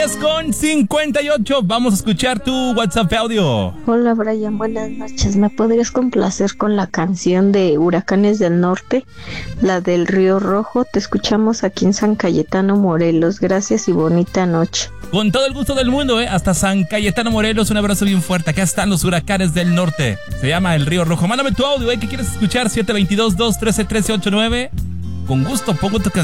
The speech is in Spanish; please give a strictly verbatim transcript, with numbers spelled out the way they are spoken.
Es con cincuenta y ocho. Vamos a escuchar tu WhatsApp audio. Hola Brian, buenas noches. ¿Me podrías complacer con la canción de Huracanes del Norte, la del Río Rojo? Te escuchamos aquí en San Cayetano, Morelos. Gracias y bonita noche. Con todo el gusto del mundo, ¿eh? Hasta San Cayetano, Morelos. Un abrazo bien fuerte. Acá están los Huracanes del Norte. Se llama El Río Rojo. Mándame tu audio, ¿eh? ¿Qué quieres escuchar? siete dos dos, dos uno tres, uno tres ocho nueve. Con gusto pongo tu canción.